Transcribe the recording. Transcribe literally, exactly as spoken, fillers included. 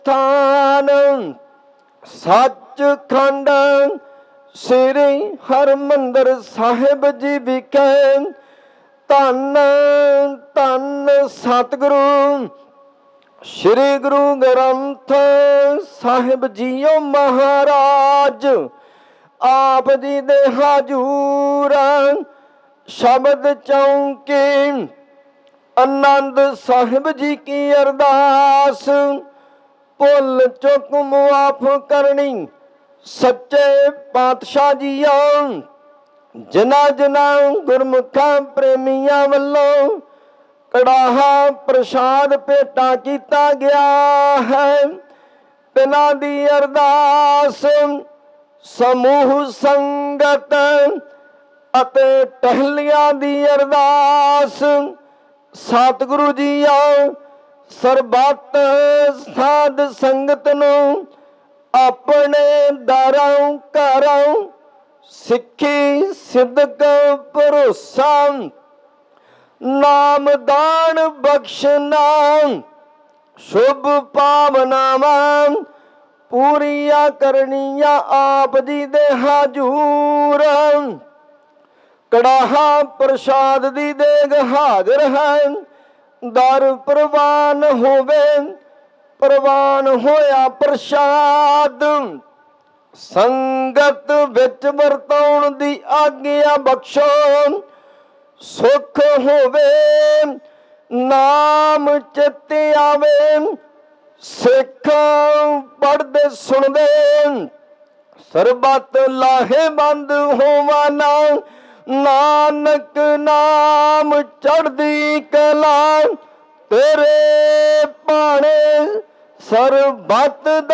ਸਥਾਨ ਸੱਚਖੰਡ ਸ੍ਰੀ ਹਰਿਮੰਦਰ ਸਾਹਿਬ ਜੀ ਵਿਖੇ ਧੰਨ ਧੰਨ ਸਤਿਗੁਰੂ ਸ੍ਰੀ ਗੁਰੂ ਗ੍ਰੰਥ ਸਾਹਿਬ ਜੀਓ ਮਹਾਰਾਜ ਆਪ ਜੀ ਦੇ ਹਜੂਰ ਸ਼ਬਦ ਚੌਂਕੀ ਆਨੰਦ ਸਾਹਿਬ ਜੀ ਕੀ ਅਰਦਾਸ ਭੁੱਲ ਚੁੱਕ ਮੁਆਫ ਕਰਨੀ ਸੱਚੇ ਪਾਤਸ਼ਾਹ ਜੀਓ ਜਿਨ੍ਹਾਂ ਜਿਨ੍ਹਾਂ ਗੁਰਮੁਖਾਂ ਪ੍ਰੇਮੀਆਂ ਵੱਲੋਂ ਕੜਾਹਾ ਪ੍ਰਸ਼ਾਦ ਭੇਟਾ ਕੀਤਾ ਗਿਆ ਹੈ ਤਿਨਾਂ ਦੀ ਅਰਦਾਸ ਸਮੂਹ ਸੰਗਤ ਅਤੇ ਟਹਿਲੀਆਂ ਦੀ ਅਰਦਾਸ ਸਤਿਗੁਰੂ ਜੀਓ ਸਰਬੱਤ ਸਾਧ ਸੰਗਤ ਨੂੰ ਆਪਣੇ ਦਰਾਂ ਘਰਾਂ ਸਿੱਖੀ ਸਿਦਕ ਭਰੋਸਾ ਨਾਮ ਦਾਨ ਬਖਸ਼ਣਾ ਸ਼ੁਭ ਭਾਵਨਾਵਾਂ ਪੂਰੀਆਂ ਕਰਨੀਆਂ ਆਪ ਜੀ ਦੇ ਹਜੂਰ ਕੜਾਹਾ ਪ੍ਰਸ਼ਾਦ ਦੀ ਦੇਗ ਹਾਜ਼ਰ ਹੈ ਦਰ ਪ੍ਰਵਾਨ ਹੋਵੇ ਪ੍ਰਵਾਨ ਹੋਇਆ ਪ੍ਰਸ਼ਾਦ ਸੰਗਤ ਵਿੱਚ ਵਰਤਾਉਣ ਦੀ ਆਗਿਆ ਬਖਸ਼ੋ ਸੁਖ ਹੋਵੇ ਨਾਮ ਚਿੱਤ ਆਵੇ ਸਿੱਖ ਪੜ੍ਹਦੇ ਸੁਣਦੇ ਸਰਬੱਤ ਲਾਹੇਵੰਦ ਹੋਵਾਨਾ ਨਾਨਕ ਨਾਮ ਚੜ੍ਹਦੀ ਕਲਾ ਤੇਰੇ ਭਾਣੇ ਸਰਬੱਤ